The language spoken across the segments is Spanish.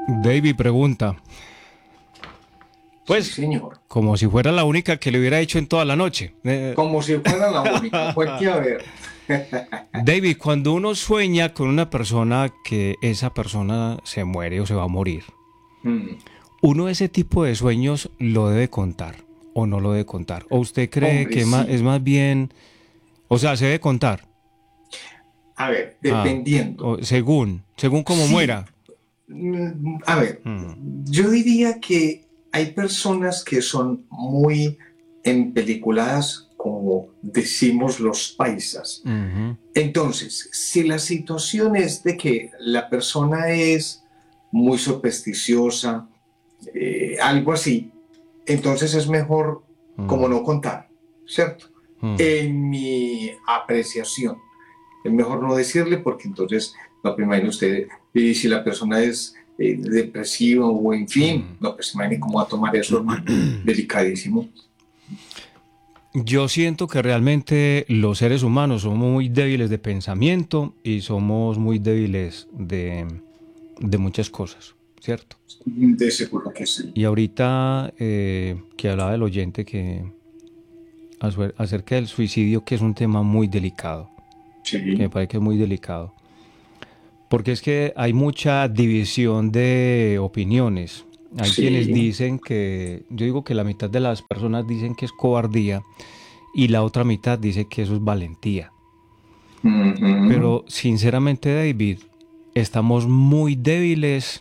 David pregunta, Sí, pues señor. como si fuera la única que le hubiera hecho en toda la noche. Como si fuera la única. Pues que a ver. David, cuando uno sueña con una persona que esa persona se muere o se va a morir, Mm, uno ese tipo de sueños lo debe contar o no lo debe contar. ¿O usted cree hombre, que es sí. más bien, o sea, se debe contar? A ver, Ah, dependiendo. según cómo Sí. muera. A ver, Mm, yo diría que hay personas que son muy empeliculadas, como decimos los paisas. ujú, Entonces, si la situación es de que la persona es muy supersticiosa, algo así, entonces es mejor como mm, no contar, ¿cierto? mm, En mi apreciación, es mejor no decirle porque entonces, no, pues imagine usted, y si la persona es depresiva o en fin, mm. no, pues imagine cómo va a tomar eso, hermano, delicadísimo. Yo siento que realmente los seres humanos somos muy débiles de pensamiento y somos muy débiles de muchas cosas, ¿cierto? De seguro que sí. Y ahorita que hablaba del oyente acerca del suicidio, que es un tema muy delicado, que me Sí, parece que es muy delicado, porque es que hay mucha división de opiniones. Hay quienes sí. dicen que, yo digo que la mitad de las personas dicen que es cobardía y la otra mitad dice que eso es valentía. Ujú. Pero sinceramente, David, estamos muy débiles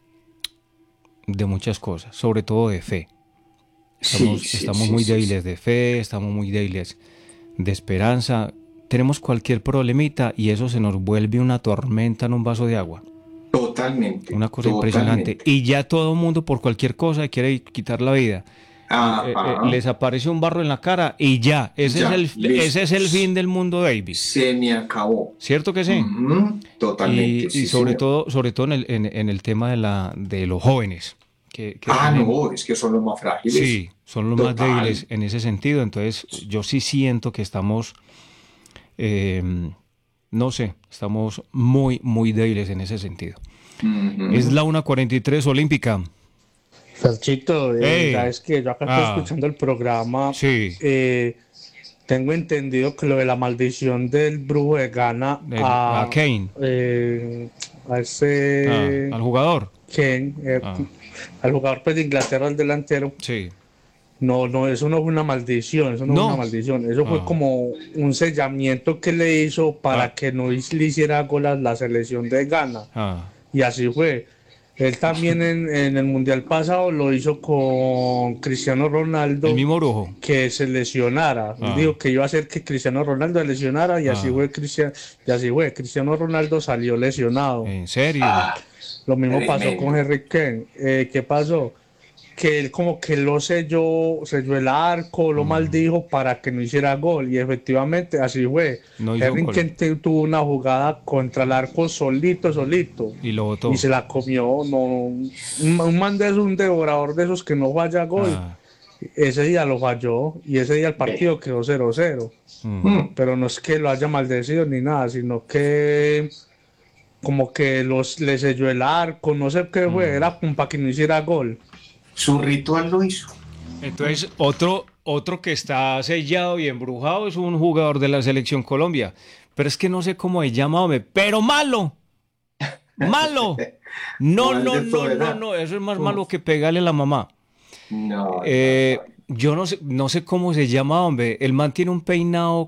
de muchas cosas, sobre todo de fe. Sí, sí, Estamos sí, muy sí, sí. débiles de fe, estamos muy débiles de esperanza. Tenemos cualquier problemita y eso se nos vuelve una tormenta en un vaso de agua. Totalmente, Una cosa impresionante. totalmente. Y ya todo el mundo por cualquier cosa quiere quitar la vida. Ajá, Les aparece un barro en la cara y ya. ya, Ese listo. es el fin del mundo, David. Se me acabó. ¿Cierto que sí? Ujú, totalmente, Y sí, señor. sobre todo en el tema de los jóvenes, que Ah, tienen, no, es que son los más frágiles. sí, son los más débiles Total. en ese sentido. Entonces, yo sí siento que estamos, eh, no sé, estamos muy, muy débiles en ese sentido. Es Ujú. la 1:43 olímpica. Ferchito, ¡Ey! sabes que yo acá estoy Ah, escuchando el programa. sí, eh, Tengo entendido que lo de la maldición del brujo de Ghana a Kane, a ese al jugador. Ken, Ah, al jugador pues, de Inglaterra, al delantero. sí. No, no, eso no fue una maldición, eso no fue una No. maldición, eso fue Ah, como un sellamiento que le hizo ah, para que no le hiciera gol a la selección de Ghana. ah. Y así fue. Él también en el Mundial pasado lo hizo con Cristiano El Ronaldo, mismo brujo. que se lesionara. Él Ah, dijo que iba a hacer que Cristiano Ronaldo se lesionara y así ah. fue y así fue. Cristiano Ronaldo salió lesionado. ¿En serio? Ah, Lo mismo pasó con tremendo. Harry Kane. ¿Qué pasó? Que él como que lo selló el arco, lo Mm, maldijo para que no hiciera gol y efectivamente así fue. no hizo Harry gol. Kane tuvo una jugada contra el arco solito, solito Y lo y votó. se la comió. No, un man de esos, un devorador de esos que no falla gol. Ah, Ese día lo falló y ese día el Ve. partido quedó 0-0. mm. Mm. Pero no es que lo haya maldecido ni nada, sino que como que le selló el arco, no sé qué fue, Mm. era como para que no hiciera gol. Su ritual lo hizo. Entonces, otro que está sellado y embrujado es un jugador de la selección Colombia. Pero es que no sé cómo se llama, hombre. Pero malo, malo. No, Mal no, de no, todo, no, ¿verdad? no. Eso es más malo Uf. que pegarle a la mamá. No, no, no. Yo no sé cómo se llama, hombre. El man tiene un peinado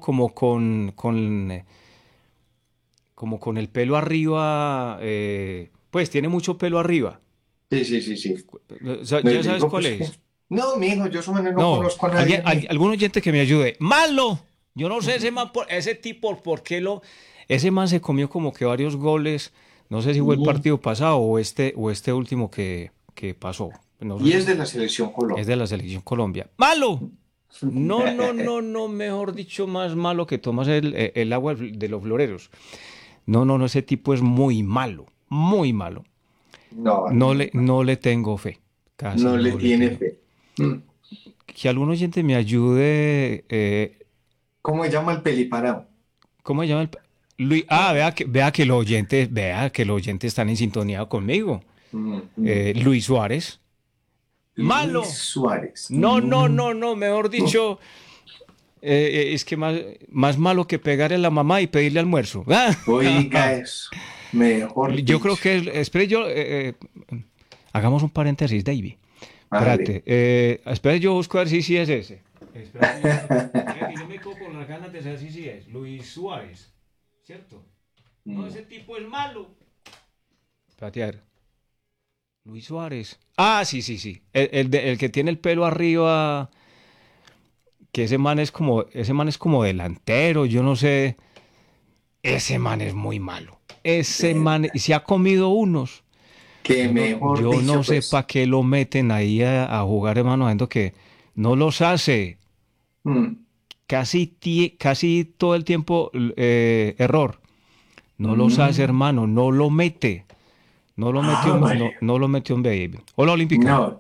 como con el pelo arriba. Pues tiene mucho pelo arriba. Sí, sí, sí, sí. ¿Ya Les sabes digo, cuál pues que. es? No, mijo, yo eso no No, conozco a nadie, amigo. algún oyente que me ayude. ¡Malo! Yo no sé ese man, ese tipo, ¿por qué lo...? Ese man se comió como que varios goles. No sé si fue el Mm. partido pasado o este último que pasó. No sé Y si es de la selección es Colombia. de la selección Colombia. ¡Malo! No, no, no, no, mejor dicho, más malo que tomas el agua de los floreros. No, no, no, ese tipo es muy malo, muy malo. No, no, no, no. No le tengo fe, casi No le no le tiene tengo. fe. Mm. Que algún oyente me ayude. ¿Cómo se llama el peliparado? ¿Cómo se llama Luis? Vea que los oyentes están en sintonía conmigo. Luis Suárez. Malo. Luis Suárez. No, mejor dicho, es que más malo que pegarle a la mamá y pedirle almuerzo. Oiga eso. Mejor Yo dicho. creo que, espere yo, hagamos un paréntesis, David. Vale. Espérate, espere yo busco a ver si es ese. Espérate, yo me quedo con las ganas de saber si es. Luis Suárez, ¿cierto? No, ese tipo es malo. Espérate, a ver. Luis Suárez. Ah, sí. El que tiene el pelo arriba, que ese man es como delantero, yo no sé. Ese man es muy malo. Ese man se ha comido unos. Que mejor Yo dicho, no sé pues. para qué lo meten ahí a jugar, hermano, viendo que no los hace. mm, Casi todo el tiempo error. No los hace, hermano, no lo mete. No lo metió, vale. no lo metió en Baby. Hola, Olímpica. No,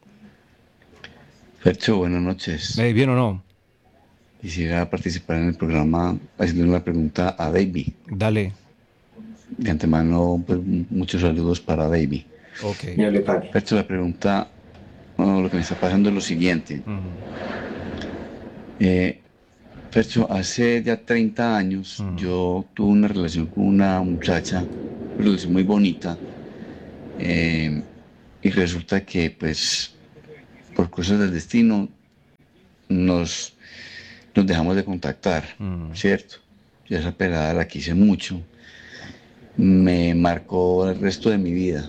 Fercho, buenas noches. ¿Bien o no? Quisiera participar en el programa haciendo una pregunta a Baby. Dale. De antemano, pues, muchos saludos para Baby. Ok. yo le pagué. Fercho, la pregunta, lo que me está pasando es lo siguiente. Fercho, hace ya 30 años yo tuve una relación con una muchacha, pero es muy bonita, y resulta que, pues, por cosas del destino, nos dejamos de contactar, ¿cierto? Yo a esa pelada la quise mucho, me marcó el resto de mi vida.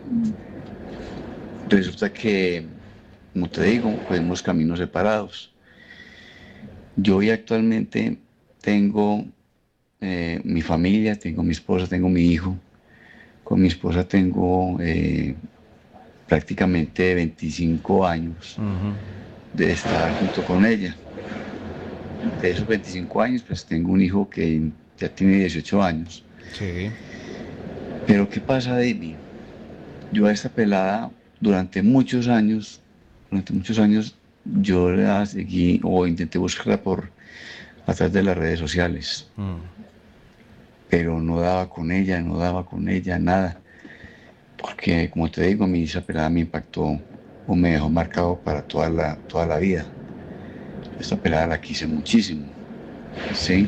Resulta que, como te digo, fuimos caminos separados. Yo hoy actualmente tengo mi familia, tengo mi esposa, tengo mi hijo. Con mi esposa tengo prácticamente 25 años de estar junto con ella. De esos 25 años, pues tengo un hijo que ya tiene 18 años. Sí. Pero ¿qué pasa, David? Yo a esta pelada durante muchos años, yo la seguí o intenté buscarla a través de las redes sociales. Pero no daba con ella, nada. Porque, como te digo, a mí esa pelada me impactó o me dejó marcado para toda la vida. Esta pelada la quise muchísimo, ¿sí?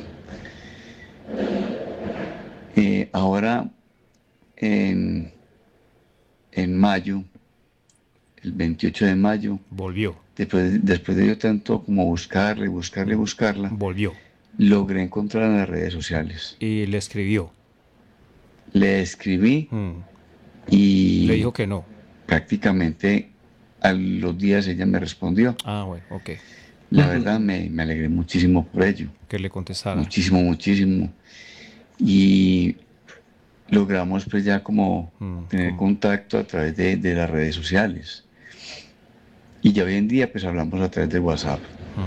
Ahora, en mayo, el 28 de mayo, Volvió. después de yo tanto como buscarla, Volvió. logré encontrarla en las redes sociales. Y le escribió. Le escribí y Le dijo que no. prácticamente a los días ella me respondió. Ah, bueno, ok. La verdad me alegré muchísimo por ello. Que le contestara. Muchísimo. Y logramos pues ya como tener contacto a través de las redes sociales. Y ya hoy en día pues hablamos a través de WhatsApp.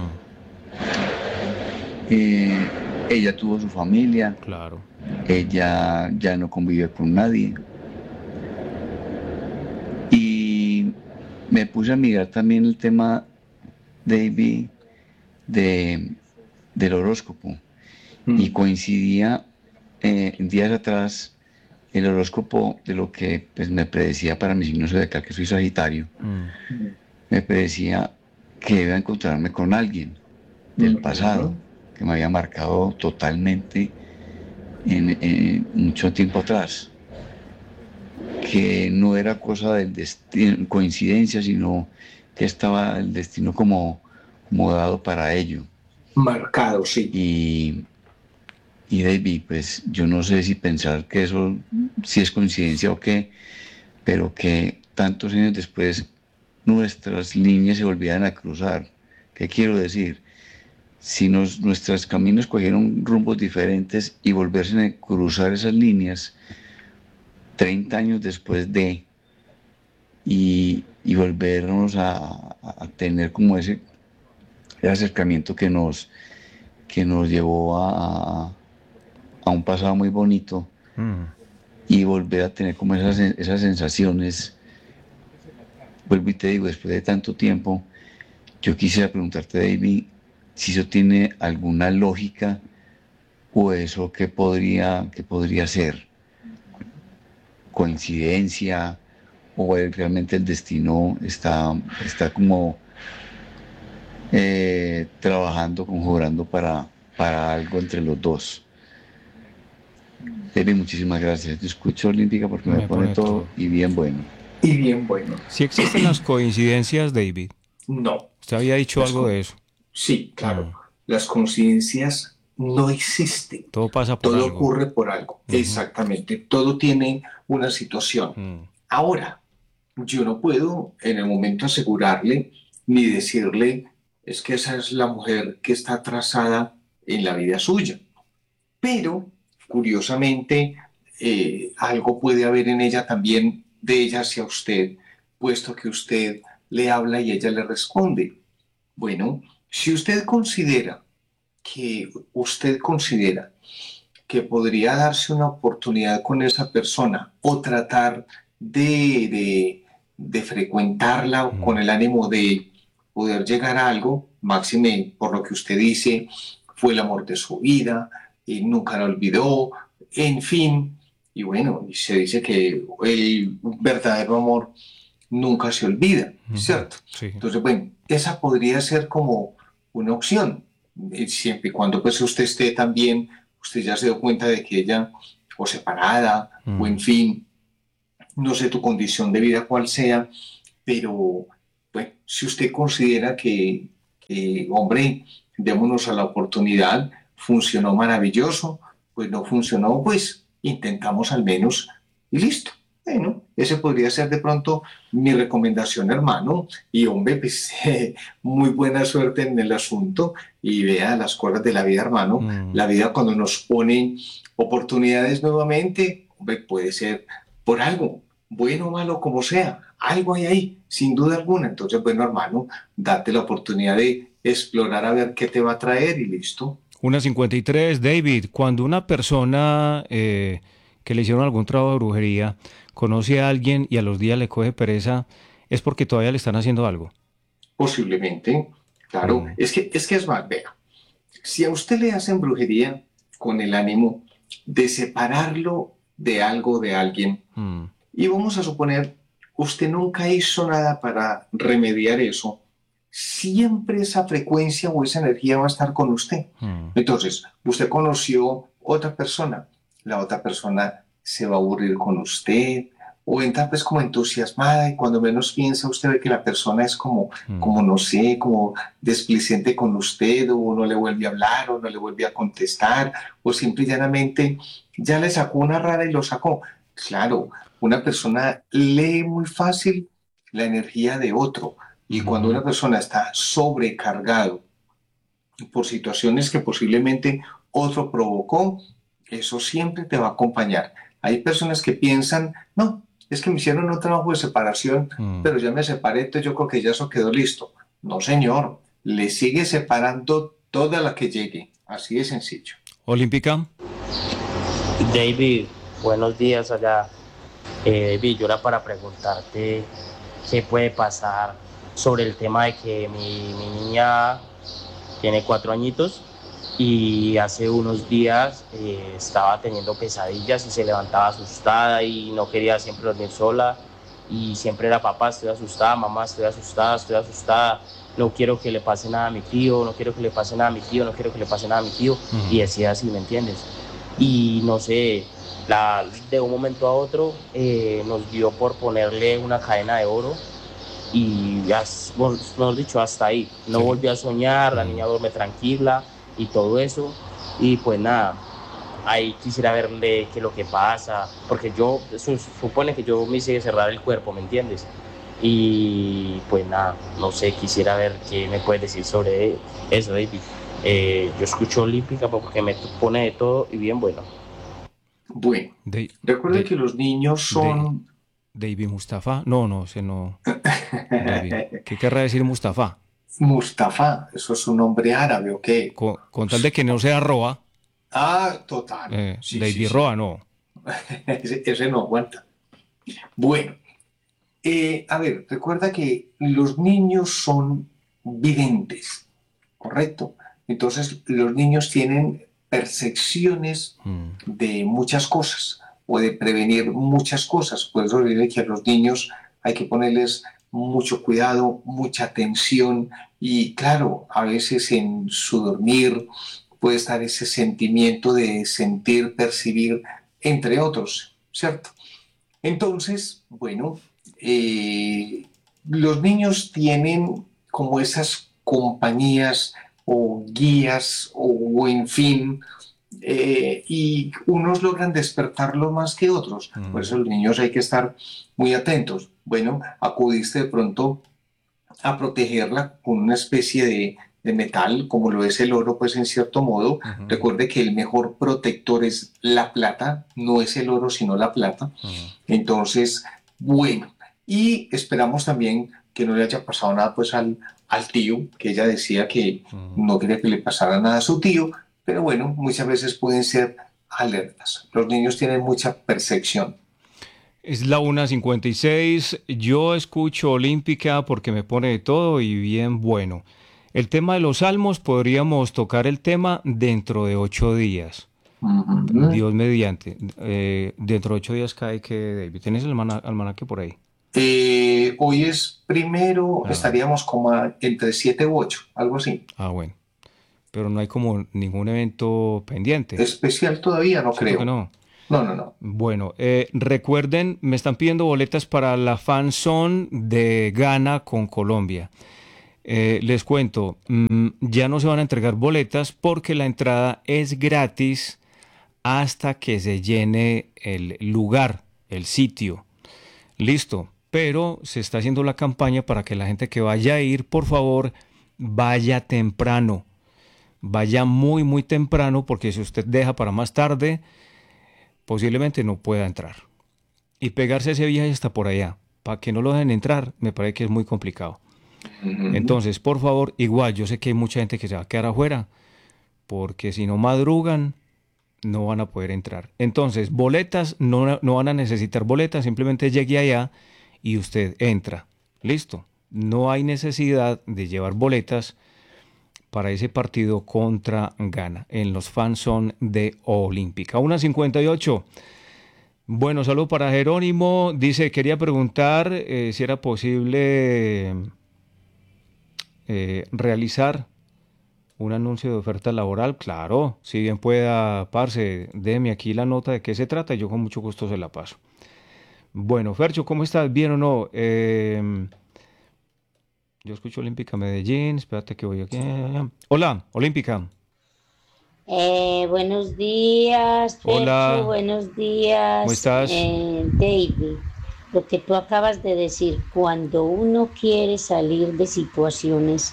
Ella tuvo su familia. Claro. Ella ya no convive con nadie. Y me puse a mirar también el tema, David, del horóscopo. Y coincidía días atrás el horóscopo de lo que pues, me predecía para mi signo zodiacal, que soy Sagitario. Me predecía que iba a encontrarme con alguien del pasado, que me había marcado totalmente en mucho tiempo atrás, que no era cosa del destino, coincidencia, sino que estaba el destino como dado para ello. Marcado, sí. Y David, pues yo no sé si pensar que eso si es coincidencia o qué, pero que tantos años después nuestras líneas se volvieran a cruzar. ¿Qué quiero decir? Si nuestros caminos cogieron rumbos diferentes y volverse a cruzar esas líneas 30 años después y volvernos a tener como ese acercamiento que nos llevó a un pasado muy bonito y volver a tener como esas sensaciones. Vuelvo y te digo, después de tanto tiempo, yo quisiera preguntarte, David, si eso tiene alguna lógica o eso qué podría ser. ¿Coincidencia o realmente el destino está como trabajando, conjurando para algo entre los dos. David, muchísimas gracias. Te escucho Olímpica porque me pone todo y bien bueno. Y bien bueno. Si existen las coincidencias, David. No. Usted había dicho algo de eso. Sí, claro. Las coincidencias no existen. Todo pasa por algo. Todo ocurre por algo. Exactamente. Todo tiene una situación. Ahora, yo no puedo en el momento asegurarle ni decirle es que esa es la mujer que está trazada en la vida suya. Pero, curiosamente, algo puede haber en ella también de ella hacia usted, puesto que usted le habla y ella le responde. Bueno, si usted considera que podría darse una oportunidad con esa persona o tratar de frecuentarla con el ánimo de poder llegar a algo, máxime por lo que usted dice, fue el amor de su vida, y nunca la olvidó, en fin, y bueno, y se dice que el verdadero amor nunca se olvida, ¿cierto? Sí. Entonces, bueno, esa podría ser como una opción, siempre y cuando pues usted esté también, usted ya se dio cuenta de que ella, o separada, o en fin, no sé tu condición de vida cuál sea, pero bueno, si usted considera que hombre, démonos a la oportunidad, funcionó maravilloso, pues no funcionó, pues intentamos al menos y listo. Bueno, ese podría ser de pronto mi recomendación, hermano. Y hombre, pues muy buena suerte en el asunto y vea las cosas de la vida, hermano. La vida cuando nos pone oportunidades nuevamente, hombre, puede ser por algo, bueno o malo como sea, algo hay ahí, sin duda alguna. Entonces, bueno, hermano, date la oportunidad de explorar a ver qué te va a traer y listo. 1:53, David, cuando una persona que le hicieron algún trabajo de brujería conoce a alguien y a los días le coge pereza, ¿es porque todavía le están haciendo algo? Posiblemente, claro. Es que es más, vea, si a usted le hacen brujería con el ánimo de separarlo de algo, de alguien, y vamos a suponer, usted nunca hizo nada para remediar eso, siempre esa frecuencia o esa energía va a estar con usted. Entonces, usted conoció otra persona, la otra persona se va a aburrir con usted, o entra pues como entusiasmada y cuando menos piensa usted ve que la persona es como no sé, como desplicente con usted, o no le vuelve a hablar, o no le vuelve a contestar, o simple y llanamente ya le sacó una rara y lo sacó. Claro, una persona lee muy fácil la energía de otro, y cuando una persona está sobrecargado por situaciones que posiblemente otro provocó, eso siempre te va a acompañar. Hay personas que piensan, no, es que me hicieron un trabajo de separación, pero ya me separé, entonces yo creo que ya eso quedó listo. No, señor, le sigue separando toda la que llegue, así de sencillo. Olímpica. David, buenos días allá. David, yo era para preguntarte qué puede pasar sobre el tema de que mi niña tiene 4 añitos y hace unos días estaba teniendo pesadillas y se levantaba asustada y no quería siempre dormir sola y siempre era papá, estoy asustada, mamá, estoy asustada, no quiero que le pase nada a mi tío, no quiero que le pase nada a mi tío, no quiero que le pase nada a mi tío, y decía así, ¿me entiendes? Y no sé, de un momento a otro nos dio por ponerle una cadena de oro y ya, mejor dicho, hasta ahí. No volví a soñar, la niña duerme tranquila y todo eso. Y pues nada, ahí quisiera verle qué es lo que pasa, porque yo, supone que yo me hice cerrar el cuerpo, ¿me entiendes? Y pues nada, no sé, quisiera ver qué me puedes decir sobre eso, David. Yo escucho Olímpica porque me pone de todo y bien bueno. Bueno, recuerde que los niños son... David Mustafa. No, ese no. David. ¿Qué querrá decir Mustafa? Mustafa, eso es un nombre árabe, ¿o qué? Con tal de que no sea Roa. Ah, total. David Roa, no. ese no aguanta. Bueno, a ver, recuerda que los niños son videntes, ¿correcto? Entonces, los niños tienen percepciones de muchas cosas o de prevenir muchas cosas. Por eso dice que a los niños hay que ponerles mucho cuidado, mucha atención y claro, a veces en su dormir puede estar ese sentimiento de sentir, percibir, entre otros, ¿cierto? Entonces, bueno, los niños tienen como esas compañías o guías o en fin, y unos logran despertarlo más que otros. Por eso los niños hay que estar muy atentos. Bueno, acudiste de pronto a protegerla con una especie de metal, como lo es el oro, pues en cierto modo. Recuerde que el mejor protector es la plata, no es el oro, sino la plata. Entonces, bueno, y esperamos también que no le haya pasado nada pues al tío, que ella decía que no quería que le pasara nada a su tío, pero bueno, muchas veces pueden ser alertas. Los niños tienen mucha percepción. Es la 1:56. Yo escucho Olímpica porque me pone de todo y bien bueno. El tema de los salmos, podríamos tocar el tema dentro de 8 días. Dios mediante. Dentro de 8 días cae que, David, ¿tienes el almanaque por ahí? Hoy es primero, estaríamos como entre 7 u 8, algo así. Bueno. Pero no hay como ningún evento pendiente. Especial todavía, no creo. Que no. No. Bueno, recuerden, me están pidiendo boletas para la Fan Zone de Ghana con Colombia. Les cuento, ya no se van a entregar boletas porque la entrada es gratis hasta que se llene el lugar, el sitio. Listo, pero se está haciendo la campaña para que la gente que vaya a ir, por favor, vaya temprano. Vaya muy, muy temprano, porque si usted deja para más tarde, posiblemente no pueda entrar. Y pegarse ese viaje hasta por allá, para que no lo dejen entrar, me parece que es muy complicado. Entonces, por favor, igual, yo sé que hay mucha gente que se va a quedar afuera, porque si no madrugan, no van a poder entrar. Entonces, boletas, no van a necesitar boletas, simplemente llegue allá y usted entra. Listo. No hay necesidad de llevar boletas para ese partido contra Ghana en los Fan Zone de Olímpica. 1:58. Bueno, saludo para Jerónimo. Dice, quería preguntar si era posible realizar un anuncio de oferta laboral. Claro, si bien pueda, parce, déme aquí la nota de qué se trata y yo con mucho gusto se la paso. Bueno, Fercho, ¿cómo estás? ¿Bien o no? Yo escucho Olímpica Medellín, espérate que voy aquí. Hola, Olímpica. Buenos días, Fercho. Hola. Buenos días. ¿Cómo estás? David, lo que tú acabas de decir, cuando uno quiere salir de situaciones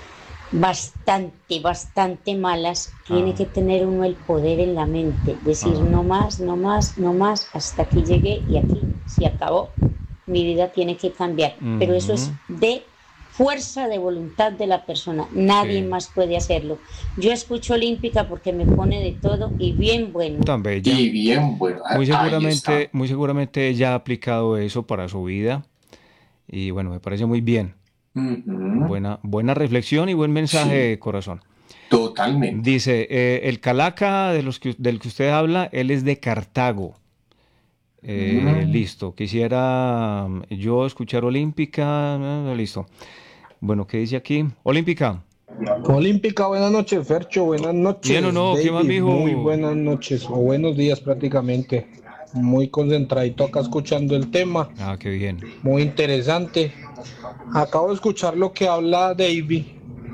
bastante malas, tiene que tener uno el poder en la mente, decir no más, hasta aquí llegué y aquí se acabó. Mi vida tiene que cambiar, pero eso es de fuerza de voluntad de la persona, nadie más puede hacerlo. Yo escucho Olímpica porque me pone de todo y bien bueno. Tan bella. Y bien bueno. Muy seguramente ella ha aplicado eso para su vida y bueno, me parece muy bien. Buena reflexión y buen mensaje, sí. Corazón. Totalmente. Dice, el calaca del que usted habla, él es de Cartago. Listo, quisiera yo escuchar Olímpica, listo. Bueno, ¿qué dice aquí? Olímpica. Olímpica, buenas noches, Fercho, buenas noches. ¿Bien o no? David, ¿Qué más, mijo? Muy buenas noches, o buenos días prácticamente. Muy concentradito acá escuchando el tema. Qué bien. Muy interesante. Acabo de escuchar lo que habla David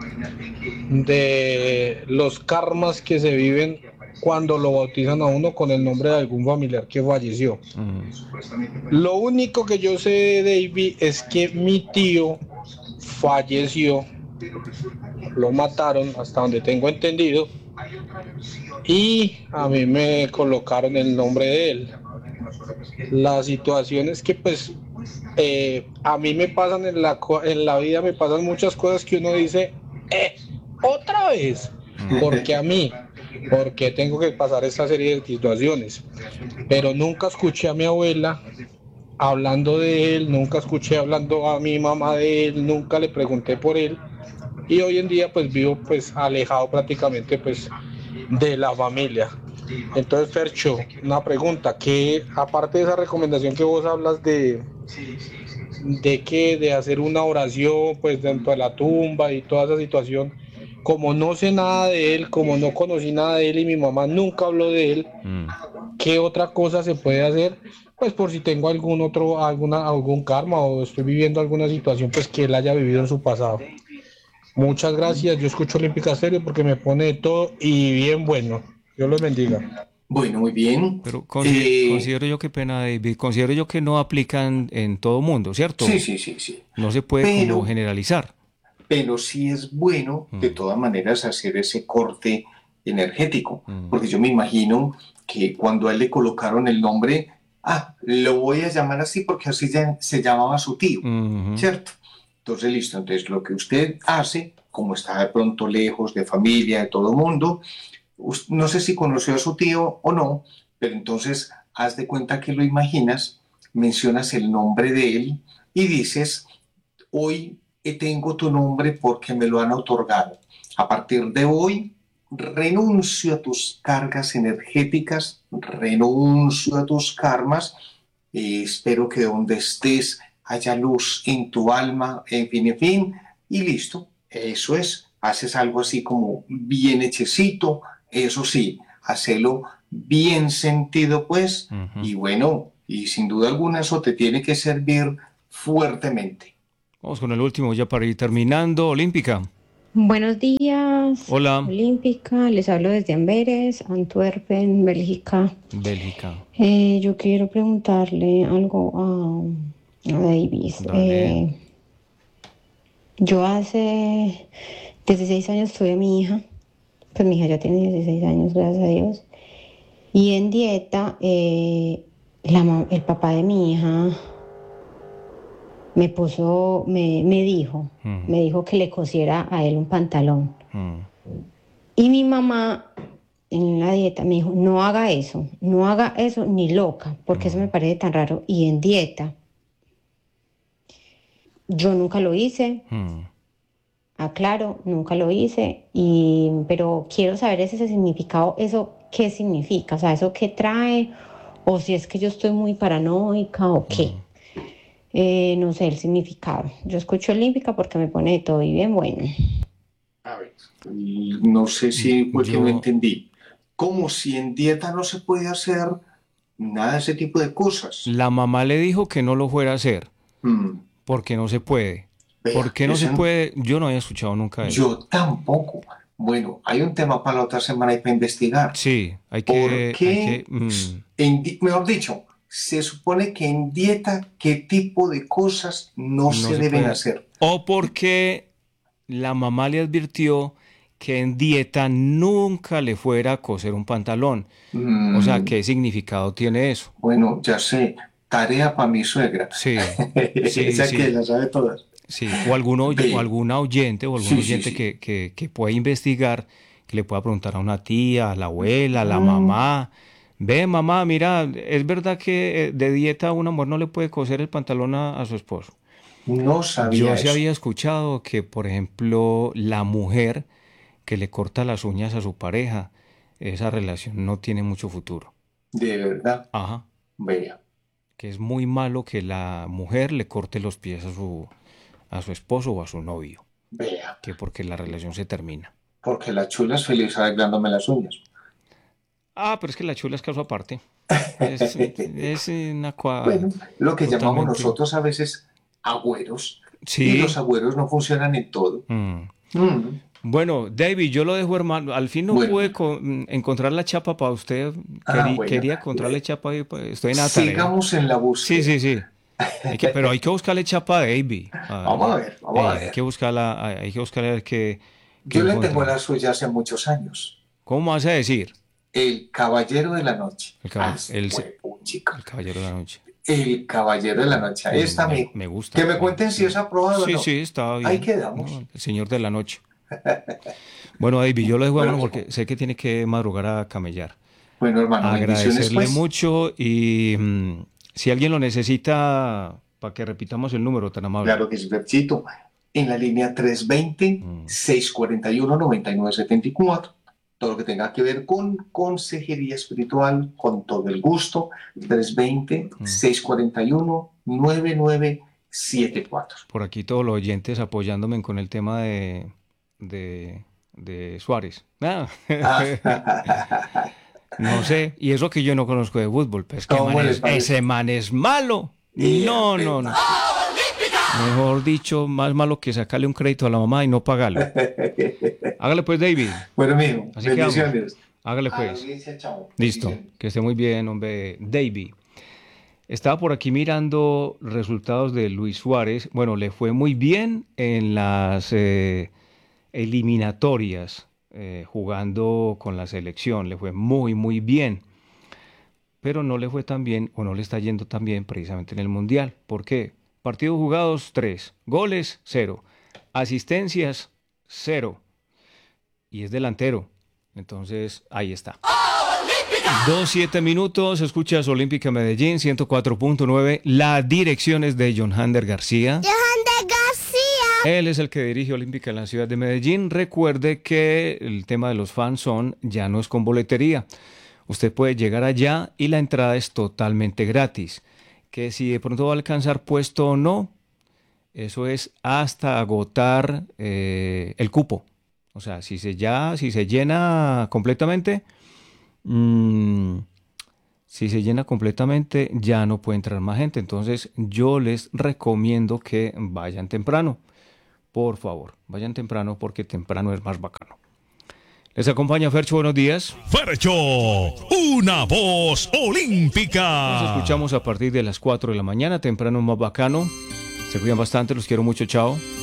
de los karmas que se viven cuando lo bautizan a uno con el nombre de algún familiar que falleció. Lo único que yo sé de David es que mi tío falleció, lo mataron hasta donde tengo entendido, y a mí me colocaron el nombre de él. La situación es que pues a mí me pasan en la vida, me pasan muchas cosas que uno dice, otra vez, porque a mí, porque tengo que pasar esta serie de situaciones, pero nunca escuché a mi abuela hablando de él, nunca escuché hablando a mi mamá de él, nunca le pregunté por él, y hoy en día pues vivo pues alejado prácticamente pues de la familia. Entonces, Fercho, una pregunta, que aparte de esa recomendación que vos hablas de de hacer una oración pues dentro de la tumba y toda esa situación. Como no sé nada de él, como no conocí nada de él y mi mamá nunca habló de él, ¿qué otra cosa se puede hacer? Pues por si tengo algún karma o estoy viviendo alguna situación pues que él haya vivido en su pasado. Muchas gracias, yo escucho Olímpica Stereo porque me pone de todo y bien bueno. Dios los bendiga. Bueno, muy bien. Pero considero yo, qué pena, David, considero yo que no aplican en todo mundo, ¿cierto? Sí. No se puede como generalizar. Pero sí es bueno, de todas maneras, hacer ese corte energético, porque yo me imagino que cuando a él le colocaron el nombre, lo voy a llamar así porque así se llamaba su tío, ¿cierto? Entonces, listo, entonces lo que usted hace, como está de pronto lejos de familia, de todo mundo, no sé si conoció a su tío o no, pero entonces haz de cuenta que lo imaginas, mencionas el nombre de él y dices, hoy tengo tu nombre porque me lo han otorgado. A partir de hoy, renuncio a tus cargas energéticas, renuncio a tus karmas, espero que donde estés haya luz en tu alma, en fin, y listo. Eso es, haces algo así como bien hechecito, eso sí, hacelo bien sentido, pues, y bueno, y sin duda alguna eso te tiene que servir fuertemente. Vamos con el último ya para ir terminando. Olímpica. Buenos días. Hola. Olímpica, les hablo desde Amberes, Antwerpen, Bélgica. Yo quiero preguntarle algo a Davis. Yo hace 16 años tuve a mi hija, pues mi hija ya tiene 16 años, gracias a Dios. Y en dieta, el papá de mi hija me dijo que le cosiera a él un pantalón. Y mi mamá en la dieta me dijo, no haga eso ni loca, porque eso me parece tan raro. Y en dieta, yo nunca lo hice, aclaro, nunca lo hice, pero quiero saber ese significado, eso qué significa, o sea, eso qué trae, o si es que yo estoy muy paranoica o qué. No sé el significado. Yo escucho Olímpica porque me pone de todo y bien bueno. A ver, no sé si fue que no entendí. Como si en dieta no se puede hacer nada de ese tipo de cosas. La mamá le dijo que no lo fuera a hacer porque no se puede. ¿Por qué no se puede? Yo no había escuchado nunca eso. Yo tampoco. Bueno, hay un tema para la otra semana y para investigar. Sí, hay que... mejor dicho, se supone que en dieta qué tipo de cosas no se deben hacer. O porque la mamá le advirtió que en dieta nunca le fuera a coser un pantalón. O sea, ¿qué significado tiene eso? Bueno, ya sé, tarea para mi suegra. Sí. Esa que la sabe todas. Sí, o alguna oyente que pueda investigar, que le pueda preguntar a una tía, a la abuela, a la mamá. Ve, mamá, mira, ¿es verdad que de dieta una mujer no le puede coser el pantalón a su esposo? No sabía Yo eso. sí había escuchado que, por ejemplo, la mujer que le corta las uñas a su pareja, esa relación no tiene mucho futuro. ¿De verdad? Ajá. Vea. Que es muy malo que la mujer le corte los pies a su esposo o a su novio. Vea. Que porque la relación se termina. Porque la chula es feliz arreglándome las uñas. Pero es que la chula es caso aparte. Es una Bueno, lo que llamamos nosotros a veces agüeros. Sí. Y los agüeros no funcionan en todo. Bueno, David, yo lo dejo, hermano. Al fin no pude encontrar la chapa para usted. Quería encontrarle chapa y estoy en la tarea. Sigamos en la búsqueda. Sí. Pero hay que buscarle chapa a David. Vamos a ver. Hay que buscarla a ver qué. Yo le tengo la suya hace muchos años. ¿Cómo vas a decir? El Caballero de la Noche. El Caballero de la Noche. El Caballero de la Noche. Ahí está, amigo. Me gusta. Que me cuenten si es aprobado o no. Sí, está bien. Ahí quedamos. El Señor de la Noche. Bueno, David, yo lo dejo porque sé que tiene que madrugar a camellar. Bueno, hermano, agradecerle pues mucho y si alguien lo necesita, para que repitamos el número tan amable. Claro que sí, Berchito. En la línea 320-641-9974. Todo lo que tenga que ver con consejería espiritual, con todo el gusto. 320-641-9974. 7-4. Por aquí todos los oyentes apoyándome con el tema de Suárez. No sé, y eso que yo no conozco de fútbol, pues ese man es malo. No. Mejor dicho, más malo que sacarle un crédito a la mamá y no pagarlo. Hágale pues, David. Bueno, mijo, así bendiciones. Hágale pues. Listo, que esté muy bien, hombre, David. Estaba por aquí mirando resultados de Luis Suárez. Bueno, le fue muy bien en las eliminatorias, jugando con la selección. Le fue muy, muy bien. Pero no le fue tan bien, o no le está yendo tan bien precisamente en el Mundial. ¿Por qué? Partidos jugados, 3. Goles, 0. Asistencias, 0. Y es delantero. Entonces, ahí está. 2-7 minutos, escuchas Olímpica Medellín, 104.9. La dirección es de John Hander García. Él es el que dirige Olímpica en la ciudad de Medellín. Recuerde que el tema de los fans ya no es con boletería. Usted puede llegar allá y la entrada es totalmente gratis. Que si de pronto va a alcanzar puesto o no, eso es hasta agotar el cupo. O sea, si se llena completamente, ya no puede entrar más gente. Entonces yo les recomiendo que vayan temprano. Por favor, vayan temprano porque temprano es más bacano. Les acompaña Fercho, buenos días. Fercho, una voz olímpica. Nos escuchamos a partir de las 4 de la mañana, temprano más bacano. Se cuidan bastante, los quiero mucho, chao.